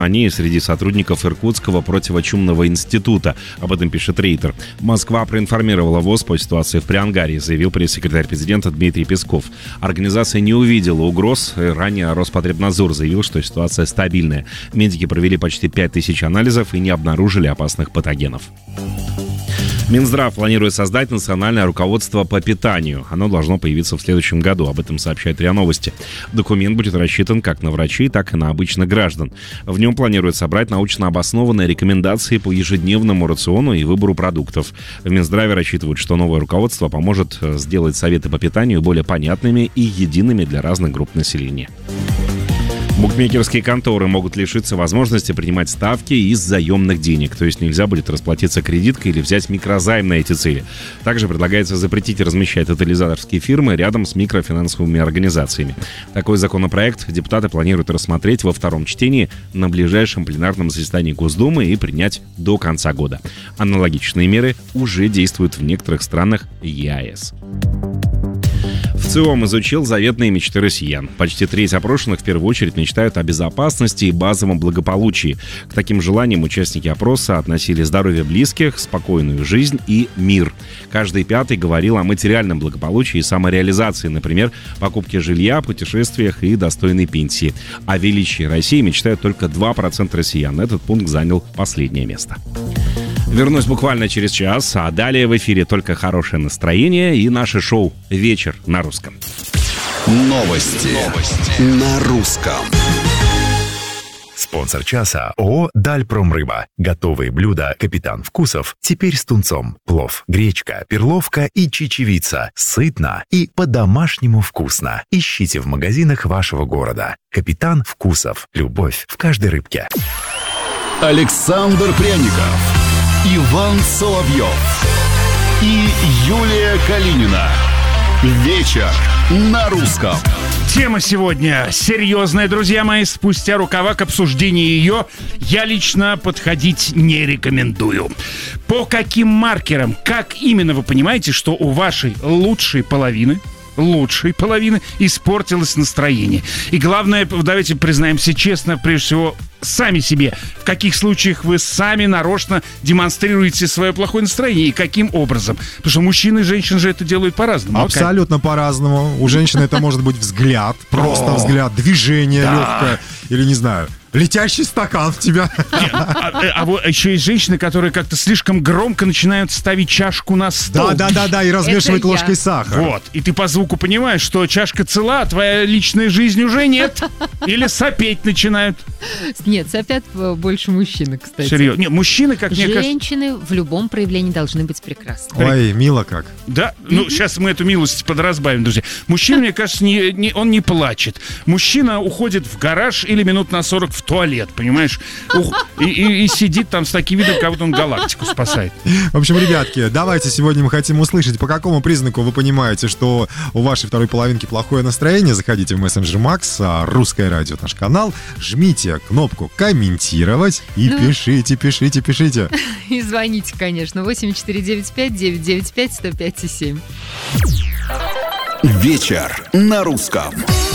Они среди сотрудников Иркутского противочумного института. Об этом пишет Рейтер. Москва проинформировала ВОЗ по ситуации в Приангарии, заявил пресс-секретарь президента Дмитрий Песков. Организация не увидела угроз. Ранее Роспотребнадзор заявил, что ситуация стабильная. Медики провели почти 5000 анализов и не обнаружили опасных патогенов. Минздрав планирует создать национальное руководство по питанию. Оно должно появиться в следующем году. Об этом сообщает РИА Новости. Документ будет рассчитан как на врачей, так и на обычных граждан. В нем планируют собрать научно обоснованные рекомендации по ежедневному рациону и выбору продуктов. В Минздраве рассчитывают, что новое руководство поможет сделать советы по питанию более понятными и едиными для разных групп населения. Букмекерские конторы могут лишиться возможности принимать ставки из заемных денег, то есть нельзя будет расплатиться кредиткой или взять микрозайм на эти цели. Также предлагается запретить размещать тотализаторские фирмы рядом с микрофинансовыми организациями. Такой законопроект депутаты планируют рассмотреть во втором чтении на ближайшем пленарном заседании Госдумы и принять до конца года. Аналогичные меры уже действуют в некоторых странах ЕАЭС. ВЦИОМ изучил заветные мечты россиян. Почти треть опрошенных в первую очередь мечтают о безопасности и базовом благополучии. К таким желаниям участники опроса относили здоровье близких, спокойную жизнь и мир. Каждый пятый говорил о материальном благополучии и самореализации, например, покупке жилья, путешествиях и достойной пенсии. О величии России мечтают только 2% россиян. Этот пункт занял последнее место. Вернусь буквально через час, а далее в эфире только хорошее настроение и наше шоу «Вечер на русском». Новости на русском. Спонсор часа ООО «Дальпромрыба». Готовые блюда «Капитан Вкусов» теперь с тунцом. Плов, гречка, перловка и чечевица. Сытно и по-домашнему вкусно. Ищите в магазинах вашего города. «Капитан Вкусов». Любовь в каждой рыбке. Александр Пряников, Иван Соловьев и Юлия Калинина. Вечер на русском. Тема сегодня серьезная, друзья мои. Спустя рукава к обсуждению ее я лично подходить не рекомендую. По каким маркерам, как именно вы понимаете, что у вашей лучшей половины испортилось настроение? И главное, давайте признаемся честно, прежде всего, сами себе. В каких случаях вы сами нарочно демонстрируете свое плохое настроение и каким образом? Потому что мужчины и женщины же это делают по-разному. Абсолютно по-разному. У женщины это может быть взгляд, просто взгляд, движение легкое или, не знаю, летящий стакан в тебя. А вот еще есть женщины, которые как-то слишком громко начинают ставить чашку на стол. Да, и размешивать ложкой сахар. Вот. И ты по звуку понимаешь, что чашка цела, а твоя личная жизнь уже нет. Или сопеть начинают. Нет, сопят больше мужчины, кстати. Серьезно? Нет, мужчины, как мне кажется... Женщины в любом проявлении должны быть прекрасны. Ой, мило как. Да? Ну, сейчас мы эту милость подразбавим, друзья. Мужчина, мне кажется, он не плачет. Мужчина уходит в гараж или минут на 40 в туалет, понимаешь? И сидит там с таким видом, как будто он галактику спасает. В общем, ребятки, давайте сегодня мы хотим услышать, по какому признаку вы понимаете, что у вашей второй половинки плохое настроение. Заходите в мессенджер Макс, Русское радио, наш канал, жмите кнопку «Комментировать» и пишите. И звоните, конечно, 8495-995-105-7. Вечер на русском.